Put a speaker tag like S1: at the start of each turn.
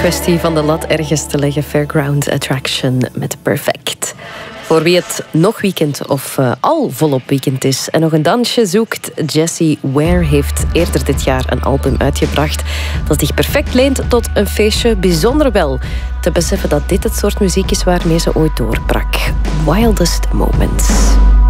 S1: kwestie van de lat ergens te leggen. Fairground Attraction met Perfect. Voor wie het nog weekend of al volop weekend is en nog een dansje zoekt, Jessie Ware heeft eerder dit jaar een album uitgebracht dat zich perfect leent tot een feestje. Bijzonder wel te beseffen dat dit het soort muziek is waarmee ze ooit doorbrak. Wildest Moments.